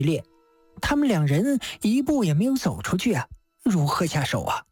烈，他们两人一步也没有走出去啊，如何下手啊？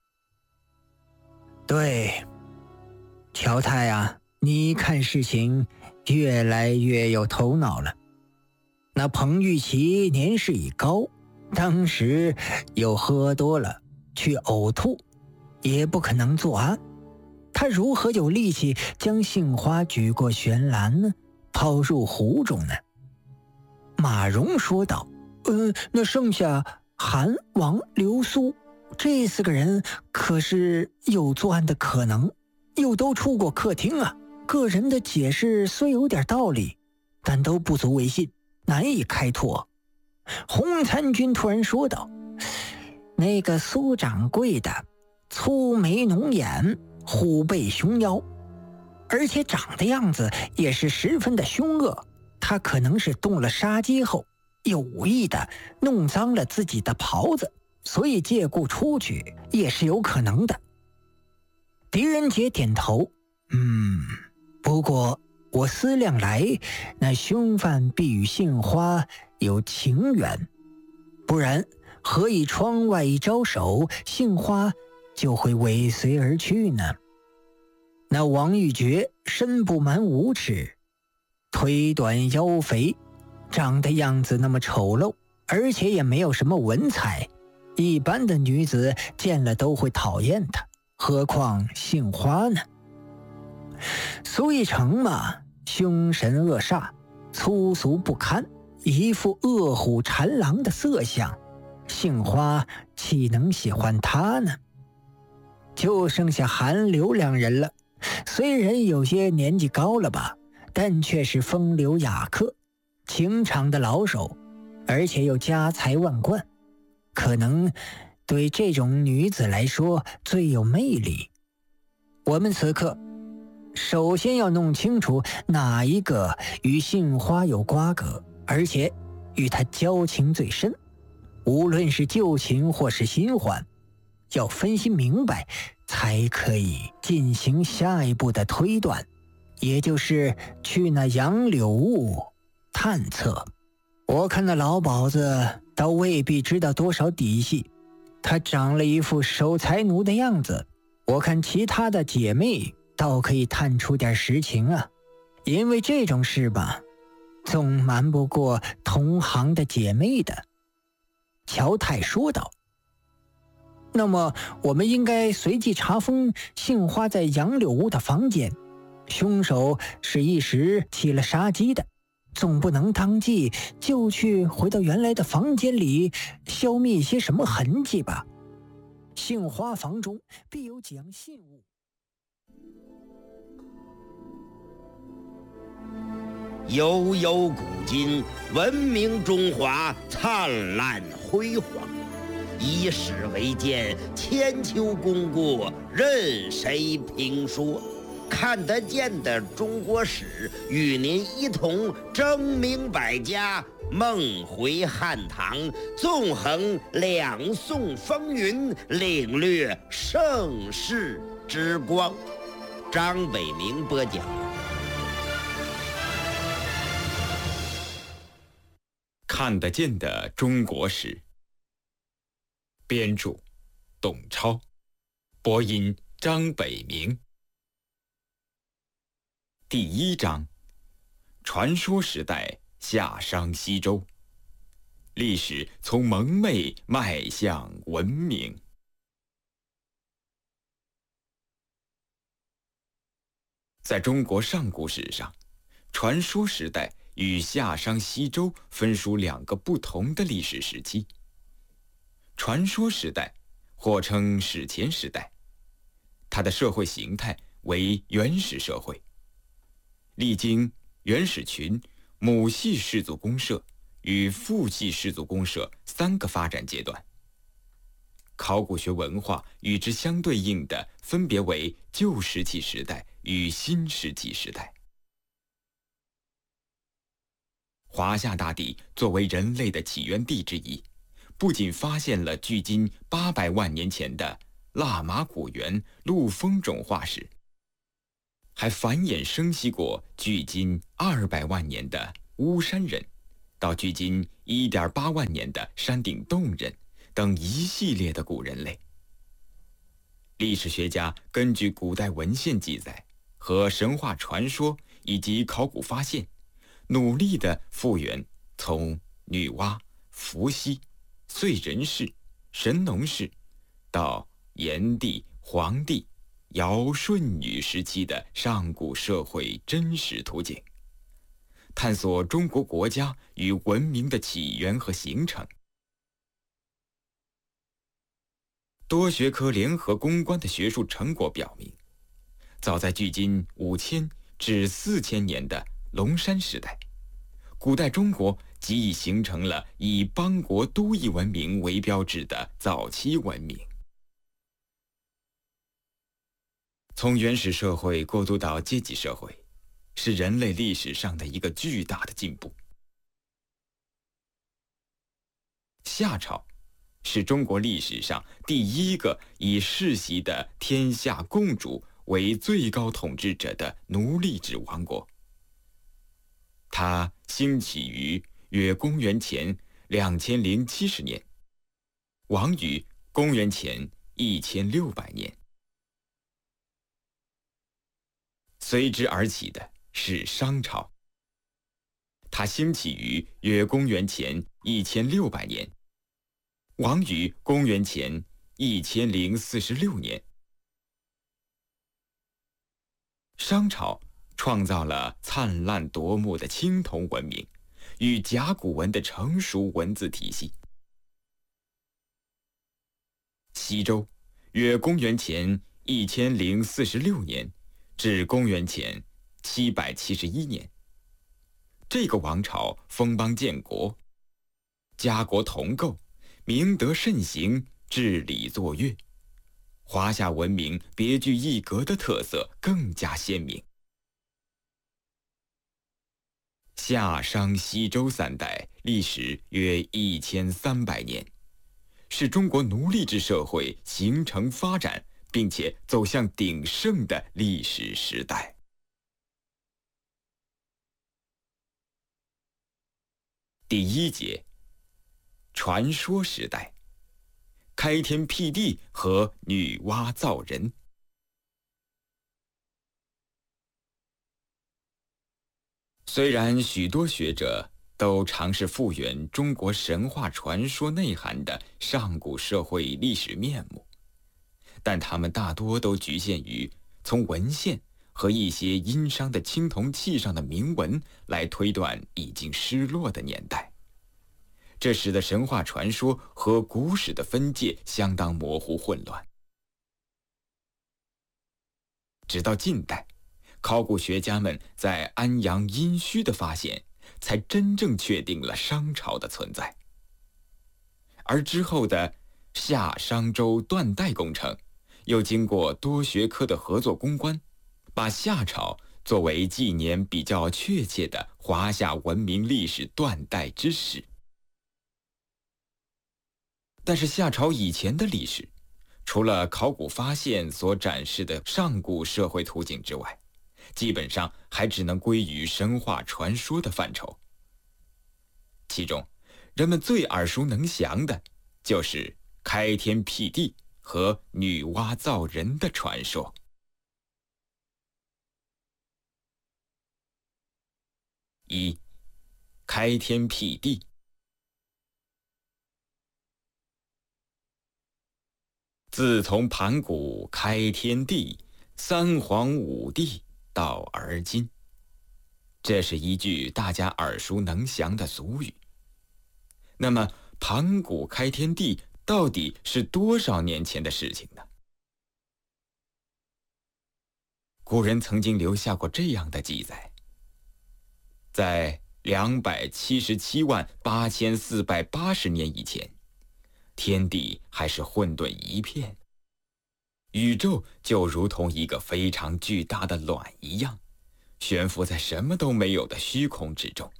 对，乔太啊，你看事情越来越有头脑了。那彭玉琪年事已高，当时又喝多了去呕吐，也不可能作案，他如何有力气将杏花举过悬栏呢，抛入湖中呢？马荣说道：那剩下韩、王、刘、苏这4个人可是有作案的可能，又都出过客厅啊，个人的解释虽有点道理，但都不足为信，难以开脱。洪参军突然说道：那个苏掌柜的粗眉浓眼，虎背熊腰，而且长的样子也是十分的凶恶，他可能是动了杀机后有意的弄脏了自己的袍子，所以借故出去也是有可能的。狄仁杰点头，不过我思量来，那凶犯必与杏花有情缘，不然何以窗外一招手，杏花就会尾随而去呢？那王玉珏身不满5尺，腿短腰肥，长的样子那么丑陋，而且也没有什么文采，一般的女子见了都会讨厌他，何况杏花呢？苏一成嘛，凶神恶煞，粗俗不堪，一副恶虎缠狼的色相，杏花岂能喜欢他呢？就剩下韩刘2人了，虽然有些年纪高了吧，但却是风流雅客，情场的老手，而且又家财万贯，可能对这种女子来说最有魅力。我们此刻首先要弄清楚哪一个与杏花有瓜葛，而且与她交情最深，无论是旧情或是新欢，要分析明白才可以进行下一步的推断，也就是去那杨柳坞探测。我看那老鸨子倒未必知道多少底细，他长了一副守财奴的样子，我看其他的姐妹倒可以探出点实情啊，因为这种事吧，总瞒不过同行的姐妹的。乔太说道：那么我们应该随即查封杏花在杨柳坞的房间，凶手是一时起了杀机的，总不能当即就去回到原来的房间里消灭一些什么痕迹吧？杏花房中必有几样信物。 悠悠古今，文明中华灿烂辉煌。以史为鉴，千秋功过任谁评说？看得见的中国史，与您一同争明百家，梦回汉唐，纵横2宋风云，领略盛世之光。张北明播讲。 看得见的中国史，编著董超，播音张北明。第1章：传说时代夏商西周，历史从蒙昧迈向文明。在中国上古史上，传说时代与夏商西周分属2个不同的历史时期。传说时代或称史前时代，它的社会形态为原始社会，历经原始群、母系氏族公社与父系氏族公社3个发展阶段。考古学文化与之相对应的分别为旧石器时代与新石器时代。华夏大地作为人类的起源地之一，不仅发现了距今800万年前的腊马古猿陆丰种化石，还繁衍生息过距今200万年的巫山人、 到距今1.8万年的山顶洞人等一系列的古人类。历史学家根据古代文献记载和神话传说以及考古发现，努力地复原从女娲、伏羲、燧人氏、神农氏到炎帝、黄帝、尧舜禹时期的上古社会真实图景，探索中国国家与文明的起源和形成。多学科联合攻关的学术成果表明，早在距今5000至4000年的龙山时代，古代中国即已形成了以邦国都邑文明为标志的早期文明。从原始社会过渡到阶级社会，是人类历史上的一个巨大的进步。夏朝是中国历史上第一个以世袭的天下共主为最高统治者的奴隶制王国。它兴起于约公元前2070年，亡于公元前1600年。随之而起的是商朝，它兴起于约公元前1600年，亡于公元前1046年。商朝创造了灿烂夺目的青铜文明与甲骨文的成熟文字体系。西周约公元前1046年至公元前771年，这个王朝封邦建国，家国同构，明德慎行，治理作乐，华夏文明别具一格的特色更加鲜明。夏商西周3代历时约1300年，是中国奴隶制社会形成发展并且走向鼎盛的历史时代。第1节，传说时代，开天辟地和女娲造人。虽然许多学者都尝试复原中国神话传说内涵的上古社会历史面目，但他们大多都局限于从文献和一些殷商的青铜器上的铭文来推断已经失落的年代，这使得神话传说和古史的分界相当模糊混乱。直到近代，考古学家们在安阳殷墟的发现，才真正确定了商朝的存在。而之后的夏商周断代工程，又经过多学科的合作攻关，把夏朝作为纪年比较确切的华夏文明历史断代之始。但是夏朝以前的历史，除了考古发现所展示的上古社会图景之外，基本上还只能归于神话传说的范畴。其中，人们最耳熟能详的就是开天辟地和女娲造人的传说。1. 开天辟地。自从盘古开天地，3皇5帝到而今，这是一句大家耳熟能详的俗语。那么，盘古开天地到底是多少年前的事情呢？古人曾经留下过这样的记载：在2778480年以前，天地还是混沌一片，宇宙就如同一个非常巨大的卵一样，悬浮在什么都没有的虚空之中。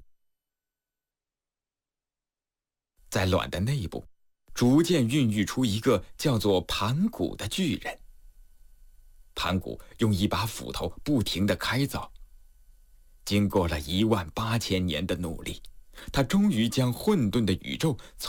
在卵的内部，逐渐孕育出一个叫做盘古的巨人。盘古用一把斧头不停地开凿，经过了18000年的努力， 他终于将混沌的宇宙从